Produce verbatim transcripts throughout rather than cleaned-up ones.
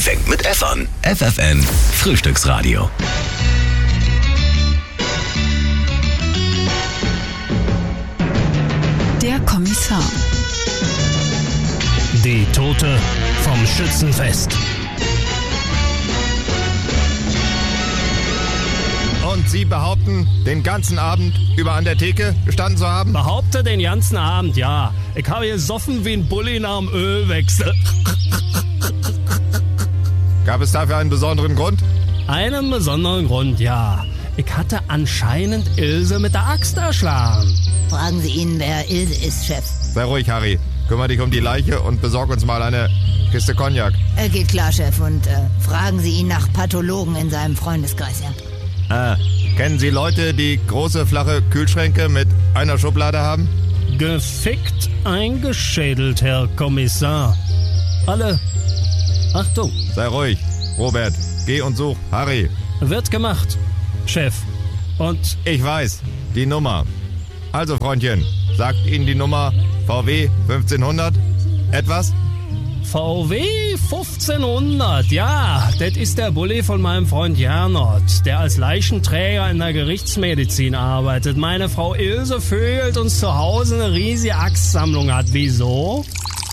fängt mit F an. F F N Frühstücksradio. Der Kommissar. Die Tote vom Schützenfest. Und Sie behaupten, den ganzen Abend über an der Theke gestanden zu haben? Behaupte den ganzen Abend, ja. Ich habe gesoffen wie ein Bulli nach dem Ölwechsel. Gab es dafür einen besonderen Grund? Einen besonderen Grund, ja. Ich hatte anscheinend Ilse mit der Axt erschlagen. Fragen Sie ihn, wer Ilse ist, Chef. Sei ruhig, Harry. Kümmere dich um die Leiche und besorg uns mal eine Kiste Cognac. Äh, geht klar, Chef. Und äh, fragen Sie ihn nach Pathologen in seinem Freundeskreis, ja. Ah, kennen Sie Leute, die große, flache Kühlschränke mit einer Schublade haben? Gefickt eingeschädelt, Herr Kommissar. Alle. Achtung. Sei ruhig. Robert, geh und such Harry. Wird gemacht, Chef. Und ich weiß, die Nummer. Also, Freundchen, sagt Ihnen die Nummer V W fünfzehnhundert etwas? V W fünfzehnhundert, ja, das ist der Bulli von meinem Freund Gernot, der als Leichenträger in der Gerichtsmedizin arbeitet. Meine Frau Ilse vögelt uns zu Hause eine riesige Axtsammlung hat. Wieso?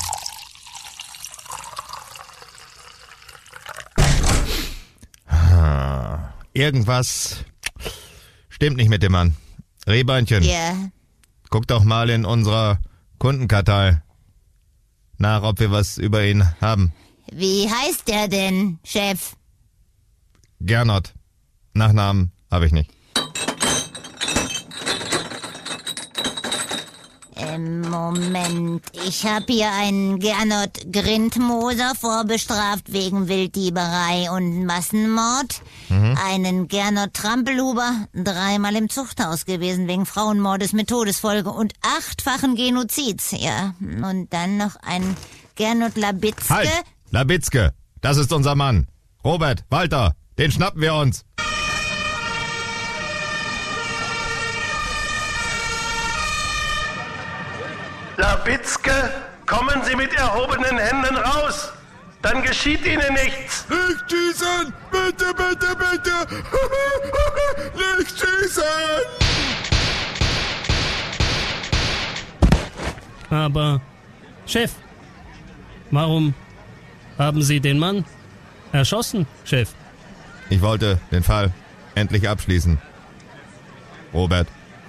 Irgendwas stimmt nicht mit dem Mann. Rehbeinchen, Ja. guck doch mal in unserer Kundenkartei nach, ob wir was über ihn haben. Wie heißt der denn, Chef? Gernot. Nachnamen habe ich nicht. Ähm, Moment. Ich habe hier einen Gernot Grindmoser vorbestraft wegen Wilddieberei und Massenmord. Mhm. Einen Gernot Trampelhuber, dreimal im Zuchthaus gewesen wegen Frauenmordes mit Todesfolge und achtfachen Genozids. Ja, und dann noch ein Gernot Labitzke. Halt! Labitzke, das ist unser Mann. Robert, Walter, den schnappen wir uns. Labitzke, kommen Sie mit erhobenen Händen raus, dann geschieht Ihnen nichts. Nicht schießen! Bitte, bitte, bitte! Nicht schießen! Aber, Chef, warum haben Sie den Mann erschossen, Chef? Ich wollte den Fall endlich abschließen. Robert.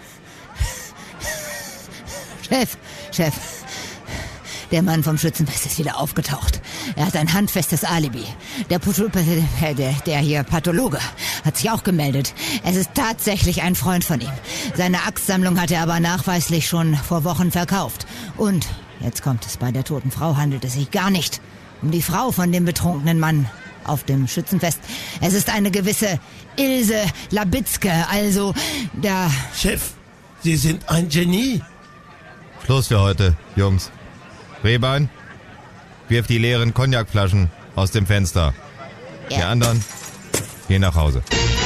Chef, Chef, der Mann vom Schützenfest ist wieder aufgetaucht. Er hat ein handfestes Alibi. Der, Puto, äh, der, der hier Pathologe hat sich auch gemeldet. Es ist tatsächlich ein Freund von ihm. Seine Axtsammlung hat er aber nachweislich schon vor Wochen verkauft. Und, jetzt kommt es, bei der toten Frau handelt es sich gar nicht um die Frau von dem betrunkenen Mann auf dem Schützenfest. Es ist eine gewisse Ilse Labitzke, also der... Chef, Sie sind ein Genie. Schluss für heute, Jungs. Rehbein, wirf die leeren Cognacflaschen aus dem Fenster. Ja. Die anderen gehen nach Hause.